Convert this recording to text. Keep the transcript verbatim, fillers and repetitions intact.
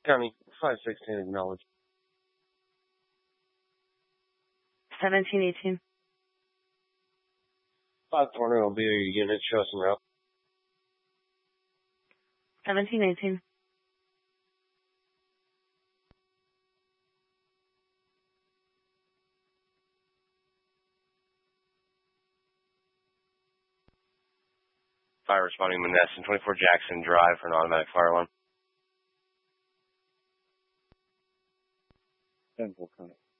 County, five sixteen, acknowledge. seventeen eighteen. five twenty will be your unit, show us en route. seventeen eighteen. Fire responding Monessen, twenty-four Jackson Drive for an automatic fire alarm. ten four, Connie.